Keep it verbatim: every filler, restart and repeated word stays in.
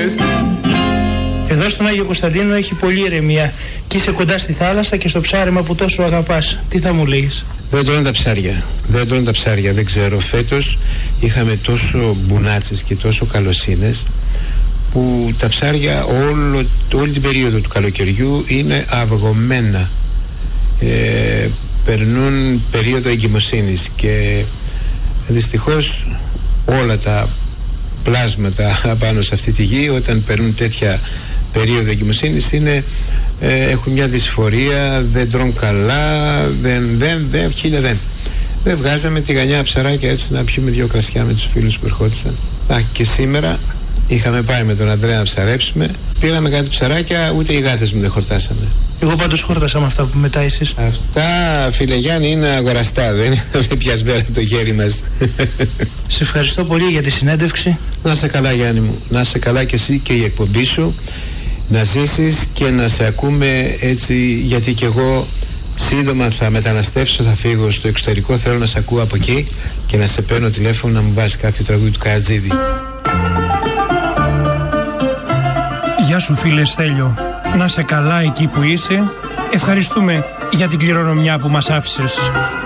χτες. Εδώ στον Άγιο Κωνσταντίνο έχει πολύ ηρεμία και είσαι κοντά στη θάλασσα και στο ψάρεμα που τόσο αγαπάς. Τι θα μου λέγεις? Δεν τρώνε τα ψάρια. Δεν τρώνε τα ψάρια. Δεν ξέρω. Φέτος είχαμε τόσο μπουνάτσες και τόσο καλοσύνες που τα ψάρια όλο, όλη την περίοδο του καλοκαιριού είναι αυγωμένα. Ε, περνούν περίοδο εγκυμοσύνης και δυστυχώς όλα τα πλάσματα απάνω σε αυτή τη γη όταν περνούν τέτοια περίοδο εγκυμοσύνης είναι, ε, έχουν μια δυσφορία, δεν τρώνε καλά, δεν, δεν, δεν, χίλια δεν. Δεν βγάζαμε τη γανιά ψαράκια έτσι να πιούμε δύο κρασιά με τους φίλους που ερχόντουσαν. Α, και σήμερα είχαμε πάει με τον Ανδρέα να ψαρέψουμε, πήραμε κάτι ψαράκια, ούτε οι γάτες μου δεν χορτάσανε. Εγώ πάντως χόρτασα με αυτά που μετά εσείς. Αυτά, φίλε Γιάννη, είναι αγοραστά, δεν είναι πιασμένα από το χέρι μας. Σε ευχαριστώ πολύ για τη συνέντευξη. Να σε καλά, Γιάννη μου, να σε καλά και εσύ και η εκπομπή σου, να ζήσεις και να σε ακούμε έτσι, γιατί κι εγώ σύντομα θα μεταναστεύσω, θα φύγω στο εξωτερικό, θέλω να σε ακούω από εκεί και να σε παίρνω τηλέφωνο να μου βάζει κάποιο τραγούδι του Κατζίδη. Γεια σου φίλε Στέλιο, να σε καλά εκεί που είσαι. Ευχαριστούμε για την κληρονομιά που μας άφησες.